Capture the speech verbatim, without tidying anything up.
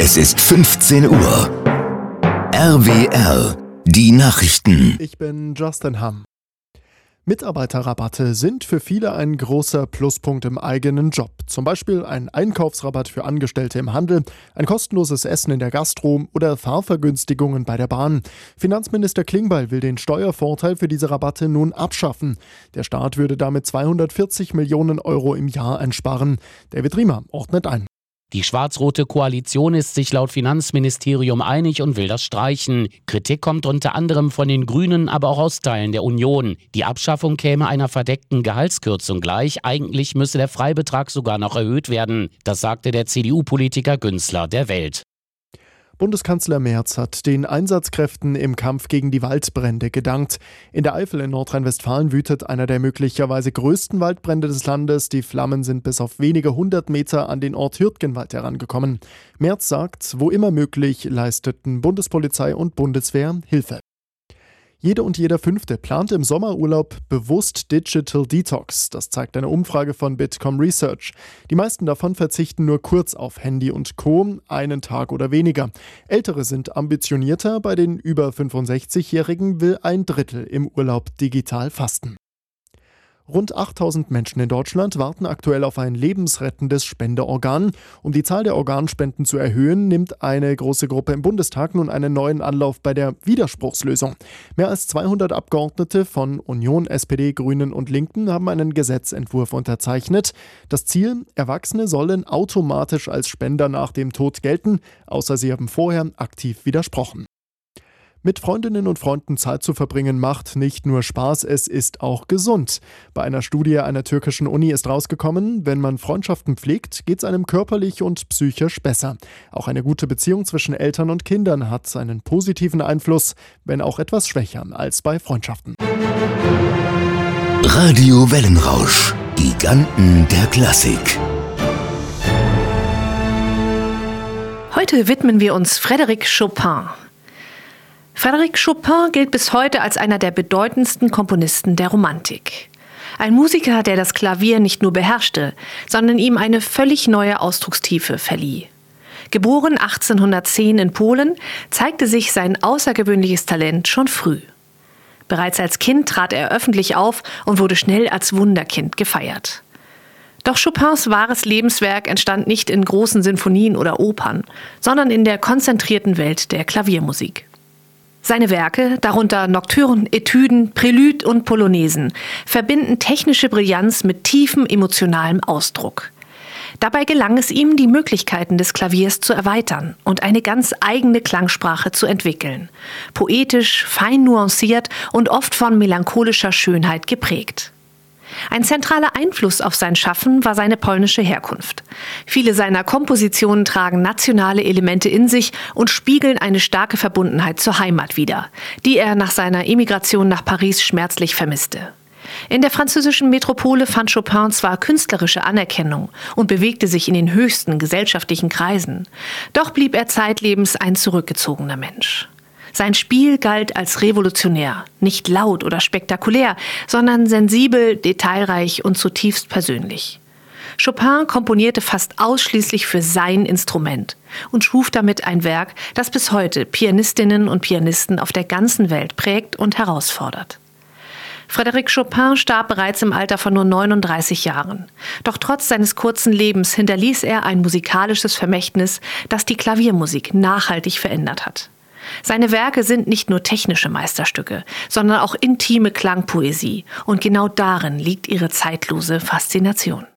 Es ist fünfzehn Uhr. R W R, die Nachrichten. Ich bin Justin Hamm. Mitarbeiterrabatte sind für viele ein großer Pluspunkt im eigenen Job. Zum Beispiel ein Einkaufsrabatt für Angestellte im Handel, ein kostenloses Essen in der Gastro oder Fahrvergünstigungen bei der Bahn. Finanzminister Klingbeil will den Steuervorteil für diese Rabatte nun abschaffen. Der Staat würde damit zweihundertvierzig Millionen Euro im Jahr einsparen. David Riemer ordnet ein. Die schwarz-rote Koalition ist sich laut Finanzministerium einig und will das streichen. Kritik kommt unter anderem von den Grünen, aber auch aus Teilen der Union. Die Abschaffung käme einer verdeckten Gehaltskürzung gleich. Eigentlich müsse der Freibetrag sogar noch erhöht werden. Das sagte der C D U-Politiker Günzler der Welt. Bundeskanzler Merz hat den Einsatzkräften im Kampf gegen die Waldbrände gedankt. In der Eifel in Nordrhein-Westfalen wütet einer der möglicherweise größten Waldbrände des Landes. Die Flammen sind bis auf wenige hundert Meter an den Ort Hürtgenwald herangekommen. Merz sagt, wo immer möglich, leisteten Bundespolizei und Bundeswehr Hilfe. Jede und jeder Fünfte plant im Sommerurlaub bewusst Digital Detox. Das zeigt eine Umfrage von Bitkom Research. Die meisten davon verzichten nur kurz auf Handy und Co., einen Tag oder weniger. Ältere sind ambitionierter, bei den über fünfundsechzigjährigen will ein Drittel im Urlaub digital fasten. Rund achttausend Menschen in Deutschland warten aktuell auf ein lebensrettendes Spendeorgan. Um die Zahl der Organspenden zu erhöhen, nimmt eine große Gruppe im Bundestag nun einen neuen Anlauf bei der Widerspruchslösung. Mehr als zweihundert Abgeordnete von Union, S P D, Grünen und Linken haben einen Gesetzentwurf unterzeichnet. Das Ziel: Erwachsene sollen automatisch als Spender nach dem Tod gelten, außer sie haben vorher aktiv widersprochen. Mit Freundinnen und Freunden Zeit zu verbringen macht nicht nur Spaß, es ist auch gesund. Bei einer Studie einer türkischen Uni ist rausgekommen, wenn man Freundschaften pflegt, geht es einem körperlich und psychisch besser. Auch eine gute Beziehung zwischen Eltern und Kindern hat einen positiven Einfluss, wenn auch etwas schwächer als bei Freundschaften. Radio Wellenrausch, Giganten der Klassik. Heute widmen wir uns Frédéric Chopin. Frédéric Chopin gilt bis heute als einer der bedeutendsten Komponisten der Romantik. Ein Musiker, der das Klavier nicht nur beherrschte, sondern ihm eine völlig neue Ausdruckstiefe verlieh. Geboren achtzehnhundertzehn in Polen, zeigte sich sein außergewöhnliches Talent schon früh. Bereits als Kind trat er öffentlich auf und wurde schnell als Wunderkind gefeiert. Doch Chopins wahres Lebenswerk entstand nicht in großen Sinfonien oder Opern, sondern in der konzentrierten Welt der Klaviermusik. Seine Werke, darunter Nocturnen, Etüden, Prälud und Polonaisen, verbinden technische Brillanz mit tiefem emotionalem Ausdruck. Dabei gelang es ihm, die Möglichkeiten des Klaviers zu erweitern und eine ganz eigene Klangsprache zu entwickeln. Poetisch, fein nuanciert und oft von melancholischer Schönheit geprägt. Ein zentraler Einfluss auf sein Schaffen war seine polnische Herkunft. Viele seiner Kompositionen tragen nationale Elemente in sich und spiegeln eine starke Verbundenheit zur Heimat wider, die er nach seiner Emigration nach Paris schmerzlich vermisste. In der französischen Metropole fand Chopin zwar künstlerische Anerkennung und bewegte sich in den höchsten gesellschaftlichen Kreisen, doch blieb er zeitlebens ein zurückgezogener Mensch. Sein Spiel galt als revolutionär, nicht laut oder spektakulär, sondern sensibel, detailreich und zutiefst persönlich. Chopin komponierte fast ausschließlich für sein Instrument und schuf damit ein Werk, das bis heute Pianistinnen und Pianisten auf der ganzen Welt prägt und herausfordert. Frédéric Chopin starb bereits im Alter von nur neununddreißig Jahren. Doch trotz seines kurzen Lebens hinterließ er ein musikalisches Vermächtnis, das die Klaviermusik nachhaltig verändert hat. Seine Werke sind nicht nur technische Meisterstücke, sondern auch intime Klangpoesie. Und genau darin liegt ihre zeitlose Faszination.